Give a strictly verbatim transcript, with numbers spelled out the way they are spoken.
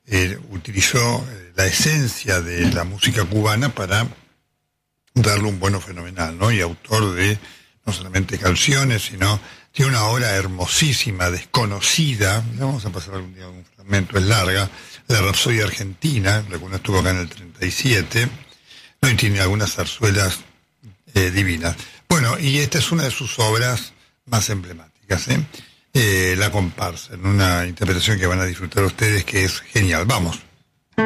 eh, utilizó eh, la esencia de la música cubana para darle un vuelo fenomenal, ¿no? Y autor de no solamente canciones, sino tiene una obra hermosísima, desconocida, la vamos a pasar algún día un fragmento, es larga, la Rapsodia Argentina, la cual estuvo acá en el treinta y siete, ¿no? Y tiene algunas zarzuelas eh, divinas. Bueno, y esta es una de sus obras más emblemáticas, ¿eh? Eh, La comparsa, en una interpretación que van a disfrutar ustedes, que es genial. Vamos.